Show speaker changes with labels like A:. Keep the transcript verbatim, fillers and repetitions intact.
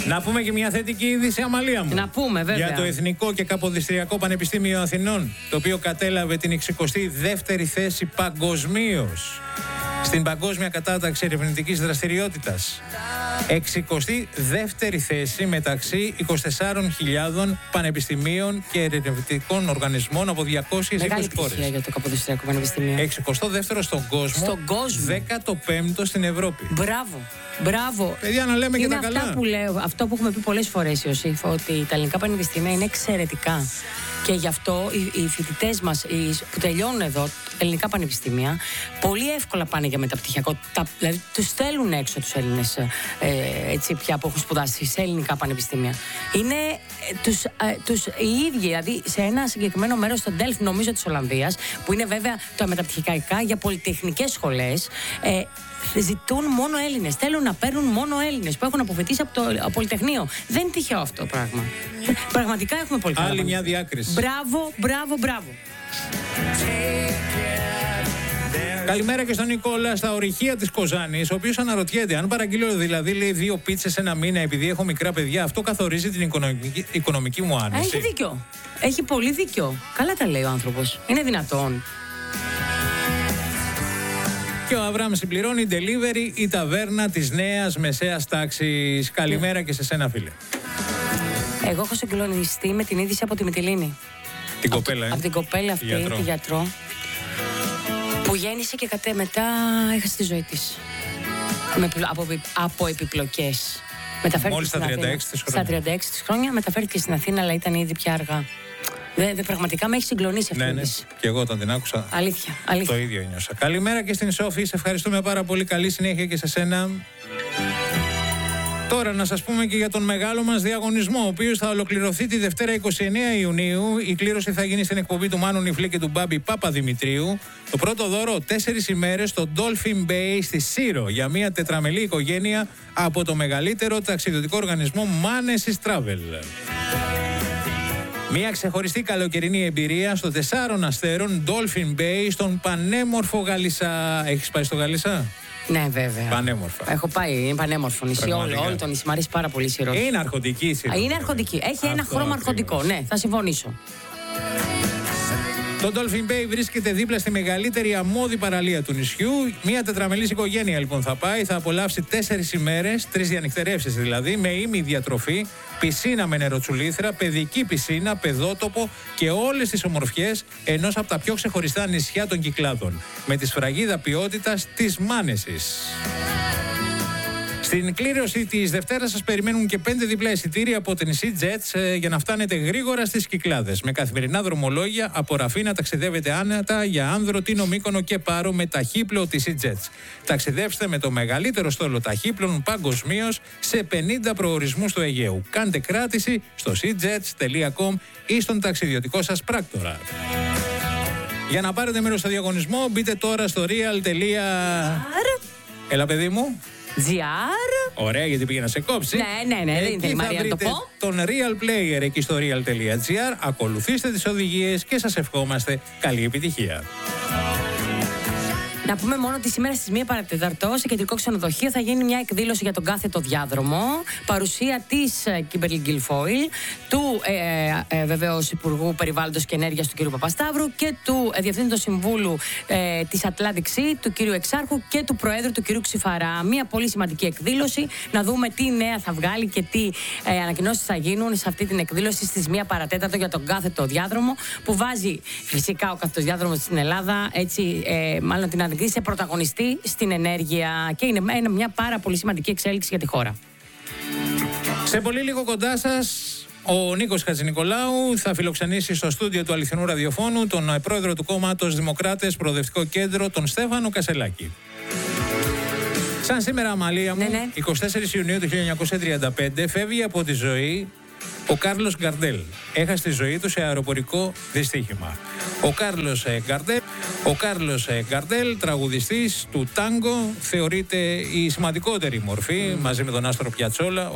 A: Να πούμε και μια θετική είδηση, Αμαλία μου.
B: Να πούμε, βέβαια.
A: Για το Εθνικό και Καποδιστριακό Πανεπιστήμιο Αθηνών, το οποίο κατέλαβε την εξηκοστή δεύτερη θέση παγκοσμίως στην παγκόσμια κατάταξη ερευνητικής δραστηριότητας. εξηκοστή δεύτερη θέση μεταξύ είκοσι τεσσάρων χιλιάδων πανεπιστημίων και ερευνητικών οργανισμών από διακόσιες είκοσι χώρες.
B: Μεγάλη για το Καποδιστριακό Πανεπιστήμιο.
A: εξηκοστό δεύτερο στον κόσμο,
B: στον κόσμο.
A: δέκατο πέμπτο στην Ευρώπη.
B: Μπράβο. Μπράβο.
A: Παιδιά, να λέμε
B: είναι
A: και τα καλά.
B: Αυτά που λέω, αυτό που έχουμε πει πολλές φορές, Ιωσήφ, ότι τα ελληνικά πανεπιστήμια είναι εξαιρετικά. Και γι' αυτό οι, οι φοιτητές μας οι, που τελειώνουν εδώ, ελληνικά πανεπιστήμια, πολύ εύκολα πάνε για μεταπτυχιακό. Τα, δηλαδή, τους στέλνουν έξω τους Έλληνες ε, έτσι, πια που έχουν σπουδάσει σε ελληνικά πανεπιστήμια. Είναι ε, τους, ε, τους οι ίδιοι, δηλαδή σε ένα συγκεκριμένο μέρος στο Ντέλφ, νομίζω της Ολλανδίας, που είναι βέβαια τα μεταπτυχιακά για πολυτεχνικές σχολές. Ε, Ζητούν μόνο Έλληνες. Θέλουν να παίρνουν μόνο Έλληνες που έχουν αποφοιτήσει από το από Πολυτεχνείο. Δεν είναι τυχαίο αυτό το πράγμα. Πραγματικά έχουμε πολύ καλά.
A: Άλλη μια διάκριση.
B: Μπράβο, μπράβο, μπράβο.
A: Καλημέρα και στον Νικόλα στα ορυχεία της Κοζάνης, ο οποίος αναρωτιέται αν παραγγείλω δηλαδή λέει δύο πίτσες ένα μήνα επειδή έχω μικρά παιδιά, αυτό καθορίζει την οικονομική, οικονομική μου άνεση.
B: Έχει δίκιο. Έχει πολύ δίκιο. Καλά τα λέει ο άνθρωπος. Είναι δυνατόν.
A: Και ο Αβραάμ συμπληρώνει delivery η ταβέρνα της νέας μεσαίας τάξης. Καλημέρα και σε σένα, φίλε.
B: Εγώ έχω συγκλονιστεί με την είδηση από τη Μυτιλήνη.
A: Την κοπέλα, ε.
B: Από την κοπέλα αυτή,
A: γιατρό.
B: τη γιατρό, που γέννησε και κατέ μετά έχασε τη ζωή της. Με, από, από επιπλοκές.
A: Μόλις στα τριάντα έξι της χρόνια.
B: Στα τριάντα έξι της χρόνια μεταφέρθηκε στην Αθήνα, αλλά ήταν ήδη πια αργά. Δε, δε, πραγματικά με έχει συγκλονίσει αυτή η
A: ναι,
B: είδηση.
A: Ναι, και εγώ όταν την άκουσα.
B: Αλήθεια, αλήθεια.
A: Το ίδιο νιώσα. Καλημέρα και στην Σόφη. Σε ευχαριστούμε πάρα πολύ. Καλή συνέχεια και σε σένα. Τώρα να σας πούμε και για τον μεγάλο μας διαγωνισμό, ο οποίος θα ολοκληρωθεί τη Δευτέρα εικοστή ενάτη Ιουνίου. Η κλήρωση θα γίνει στην εκπομπή του Μάνου Νιφλή και του Μπάμπη Παπαδημητρίου. Το πρώτο δώρο, τέσσερις ημέρες στο Dolphin Bay στη Σύρο για μια τετραμελή οικογένεια από το μεγαλύτερο ταξιδιωτικό οργανισμό Manesis Travel. Μια ξεχωριστή καλοκαιρινή εμπειρία στο τεσσάρων αστέρων Dolphin Bay στον πανέμορφο Γαλισσά. Έχεις πάει στο Γαλισσά?
B: Ναι, βέβαια.
A: Πανέμορφα.
B: Έχω πάει, είναι πανέμορφο νησί. Όλο, όλο το νησί μου αρέσει πάρα πολύ η Σύρο.
A: Είναι αρχοντική η Σύρο.
B: Είναι αρχοντική. Έχει αυτό ένα χρώμα αρχοντικό. Ναι, θα συμφωνήσω.
A: Το Dolphin Bay βρίσκεται δίπλα στη μεγαλύτερη αμμώδη παραλία του νησιού. Μια τετραμελής οικογένεια λοιπόν θα πάει, θα απολαύσει τέσσερις ημέρες, τρεις διανυκτερεύσεις δηλαδή, με ήμι διατροφή, πισίνα με νεροτσουλήθρα, παιδική πισίνα, παιδότοπο και όλες τις ομορφιές ενός από τα πιο ξεχωριστά νησιά των Κυκλάδων, με τη σφραγίδα ποιότητας της Manesis. Στην κλήρωση της Δευτέρας σας περιμένουν και πέντε διπλά εισιτήρια από την SeaJets ε, για να φτάνετε γρήγορα στις Κυκλάδες. Με καθημερινά δρομολόγια από Ραφή να ταξιδεύετε άνετα για Άνδρο, Τίνο, Μύκονο και Πάρο με ταχύπλο της SeaJets. Ταξιδέψτε με το μεγαλύτερο στόλο ταχύπλων παγκοσμίως σε πενήντα προορισμούς του Αιγαίου. Κάντε κράτηση στο seajets τελεία com ή στον ταξιδιωτικό σας πράκτορα. Για να πάρετε μέρος στο διαγωνισμό μπείτε τώρα στο real. Έλα παιδί μου.
B: τζι αρ.
A: Ωραία, γιατί πήγε να σε κόψει.
B: Ναι, ναι, ναι, δεν θέλει η Μαρία να το πω.
A: Τον Real Player εκεί στο real τελεία gr. Ακολουθήστε τις οδηγίες και σας ευχόμαστε καλή επιτυχία.
B: Να πούμε μόνο ότι σήμερα στις μία παρατεταρτό σε κεντρικό ξενοδοχείο θα γίνει μια εκδήλωση για τον κάθετο διάδρομο. Παρουσία της Κίμπερλι Γκιλφόιλ, του ε, ε, βεβαίως Υπουργού Περιβάλλοντος και Ενέργειας του κ. Παπασταύρου και του ε, Διευθύνοντος Συμβούλου ε, της Atlantic Sea, του κ. Εξάρχου και του Προέδρου του κ. Ξηφαρά. Μια πολύ σημαντική εκδήλωση. Να δούμε τι νέα θα βγάλει και τι ε, ανακοινώσεις θα γίνουν σε αυτή την εκδήλωση στις μία παρατέταρτο για τον κάθετο διάδρομο, που βάζει φυσικά ο κάθετος διάδρομος στην Ελλάδα, έτσι, ε, μάλλον την σε πρωταγωνιστή στην ενέργεια, και είναι μια πάρα πολύ σημαντική εξέλιξη για τη χώρα.
A: Σε πολύ λίγο κοντά σας ο Νίκος Χατζηνικολάου θα φιλοξενήσει στο στούντιο του Αληθινού Ραδιοφώνου τον πρόεδρο του κόμματος Δημοκράτες Προοδευτικό Κέντρο, τον Στέφανο Κασελάκη. Σαν σήμερα, Αμαλία μου,
B: ναι, ναι.
A: εικοστή τέταρτη Ιουνίου του χίλια εννιακόσια τριάντα πέντε φεύγει από τη ζωή ο Κάρλος Γκαρντέλ. Έχασε τη ζωή του σε αεροπορικό δυστύχημα. Ο Κάρλος Γκαρντέλ, ο Κάρλος Γκαρντέλ, τραγουδιστής του τάγκο, θεωρείται η σημαντικότερη μορφή, mm. μαζί με τον Άστρο Πιατσόλα,